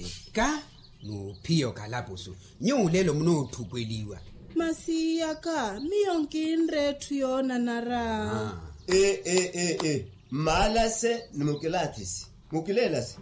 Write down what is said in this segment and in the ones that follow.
ka no pio kalapusu nyulelo mno thukweliwa masiya ka miyonkinre thuyona nara malase nimukelatis mukilelas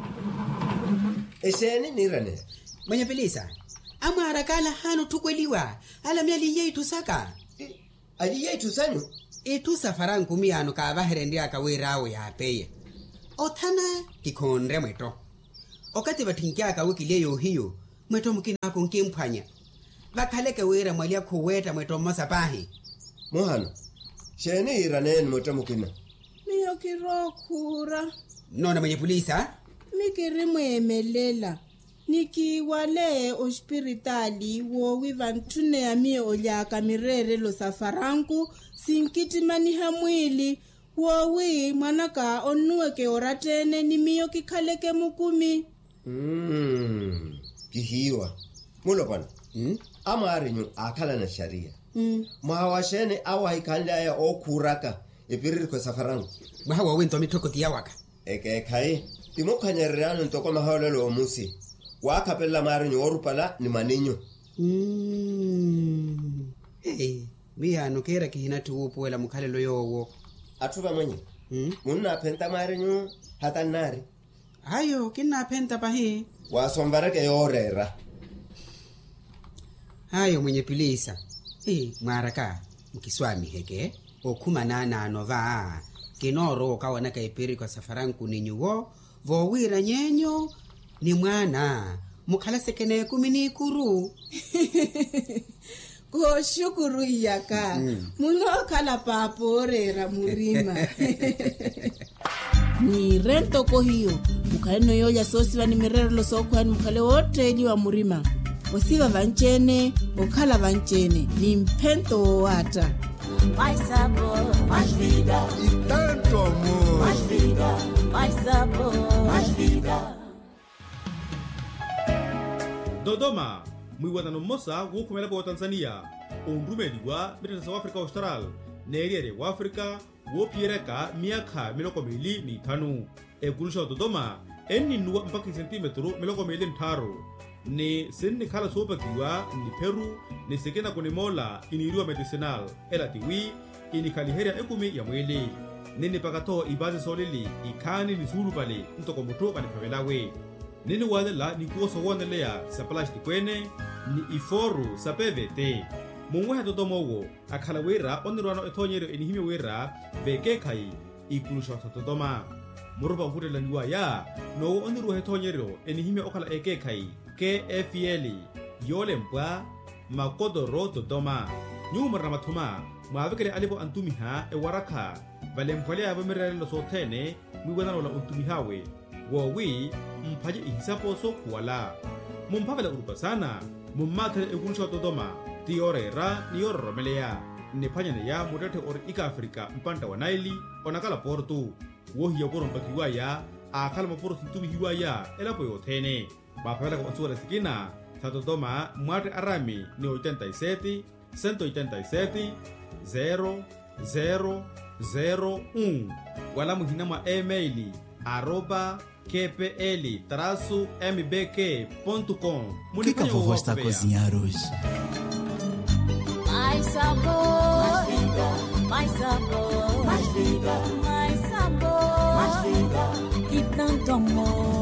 eseni nirane mwenye pelisa amara kala hano thukweliwa ala myali yetu saka ali yetu sanyu etu safaran kumiyano ka baherendia ka werawo ya peye othana kikhonre mweto okati bathinkia ka wikileyo hiyo mweto mukina ko nkemphanya bakhaleke wera mwali akhuweta mweto masapahi mohano sheni iraneni mweto mukina miyo kirokhura nona mwenye polisa mikiri mwemelela nikiwale hospitali wo wivantune ya miyo olyaka mirere lo safaranku sinkitimani hamwili wowi mwanaka onuweke oratene ni miyo kikhaleke mukumi kihiwa mulo bana amarinyu akhala na sharia mwawashene awaikhanda ya okhuraka epiriri kwa safarangu mwawa wento mitokoti yawaka ekekai timokhanyererano ntoko maholelo omusi wakhapella marinyu orupala ni maninyo miyano kera kihina tuupuela mukhalelo yowo athuva mwenye munna phenta marinyu hatanari hayo kina phenta pahi wasombareke yorera hayo mwenye pilisa mwaraka mkiswami heke okhuma nano va kinoro kawana kaipiri kwa safaranku ninyuwo vowira nyenyo ni mwana mukhala sekene kumini kuru ko shukuru yaka muno kala paporera murima ni rento ko hiyo mukhale no yoya sosi vani mirero lo sokhwani mukhale wotreli wa murima osiva vanchene okhala vanchene ni mphento wata mais sabor, mais vida e tanto amor, mais vida, mais sabor, mais vida. Dodoma, mwiwana mosa wukumela kwa Tanzania, undumeli wa Mitata South Africa Austral, neriere wa Afrika, wopiereka miaka miloko mili mitanu. Egulusha Dodoma, eni nuwa mpaki centimetro miloko mili mtaru. Ni sini kala sopa kiwa ni Peru, ni sekena kune mola iniriwa medicinal, ela tiwi, inikaliheria ekumi ya mwili. Nini pakato ibazi solili, ikani ni suru pali, ntoko mutu panipavelawe. Nini wadela ni kuoso wanelea sa plasti kwene, ni iforu sa PVT. Mungweha Dodomowo, akalawera onirwano etonyero enihime wera, veke kai, ikulusha Dodoma. Murupa hudela niwa ya, no onirwa etonyero enihime okala eke kai, KFL, yole mpwa, makodoro Dodoma. Nyumara mathuma, maavekele alipo antumiha waraka, vale mpwale abamirele lo sotene, mwiwana lola untumihawe. Wowi mpaje ihisapo so kuwala mumpavela urupa sana mummathele ekulusha Dodoma tiorera niyorromelea nephanyane ya mutete or ika Afrika mpanta wa Naili onakala portu wohiya poro mpakiwa ya akhala maporo sintumihiwa ya elapo yothene bapavela kwa onsuwa sikina sa Dodoma mwate arami ni 87 187 0001 wala muhina mwa emaili @kpl-mbk.com. O que a vovó está a cozinhar hoje? Mais sabor, mais vida, mais sabor, mais vida, mais sabor, mais vida e tanto amor.